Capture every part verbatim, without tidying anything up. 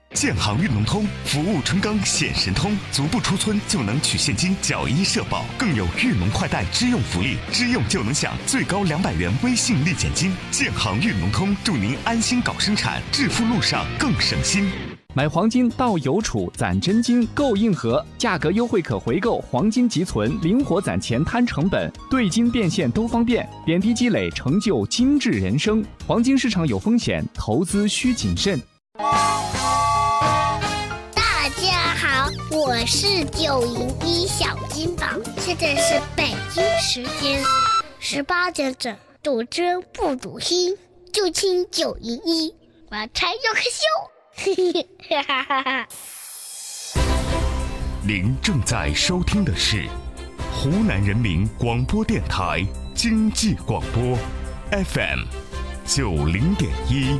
建行运农通服务春耕显神通，足不出村就能取现金缴医社保，更有运农快贷支用福利，支用就能享最高两百元微信立减金。建行运农通祝您安心搞生产，致富路上更省心。 买黄金到邮储攒真金够硬核，价格优惠可回购，黄金即存，灵活攒钱摊成本，兑金变现都方便，点滴积累成就精致人生。黄金市场有风险，投资需谨慎。 大家好，我是九零一小金宝，现在是北京时间十八点整，赌真不赌心，就听九零一，我才有个秀。哈哈哈！ 您正在收听的是湖南人民广播电台经济广播 F M 九零点一。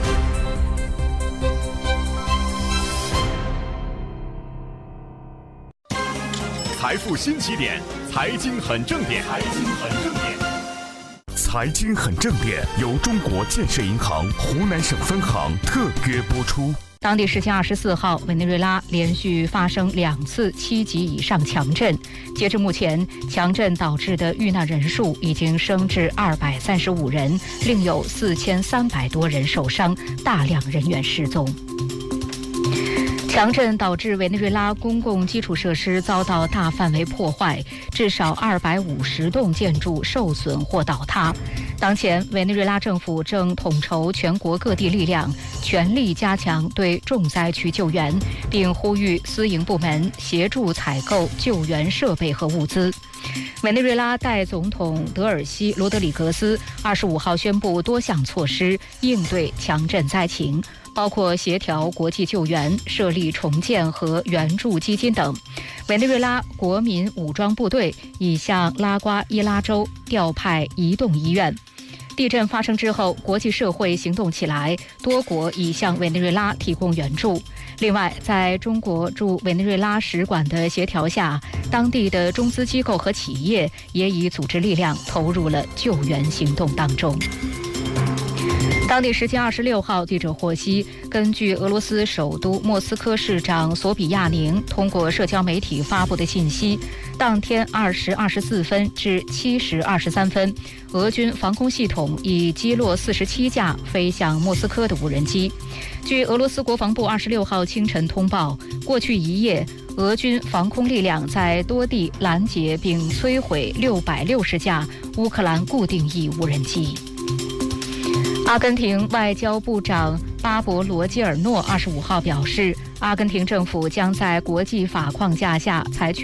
财富新起点，财经很正点，财经很正点。 财经很正点由中国建设银行湖南省分行特约播出。 当地时间二十四号，委内瑞拉连续发生两次七级以上强震，截至目前，强震导致的遇难人数已经升至二百三十五人，另有四千三百多人受伤，大量人员失踪。强震导致委内瑞拉公共基础设施遭到大范围破坏，至少二百五十栋建筑受损或倒塌。当前，委内瑞拉政府正统筹全国各地力量，全力加强对重灾区救援，并呼吁私营部门协助采购救援设备和物资。委内瑞拉代总统德尔西·罗德里格斯二十五号宣布多项措施应对强震灾情，包括协调国际救援、设立重建和援助基金等。委内瑞拉国民武装部队已向拉瓜伊拉州调派移动医院。地震发生之后，国际社会行动起来，多国已向委内瑞拉提供援助。另外，在中国驻委内瑞拉使馆的协调下，当地的中资机构和企业也已组织力量投入了救援行动当中。当地时间二十六号，记者获悉，根据俄罗斯首都莫斯科市长索比亚宁通过社交媒体发布的信息，当天二时二十四分至七时二十三分，俄军防空系统已击落四十七架飞向莫斯科的无人机。据俄罗斯国防部二十六号清晨通报，过去一夜，俄军防空力量在多地拦截并摧毁六百六十架乌克兰固定翼无人机。阿根廷外交部长巴博罗·基尔诺二十五号表示，阿根廷政府将在国际法框架下采取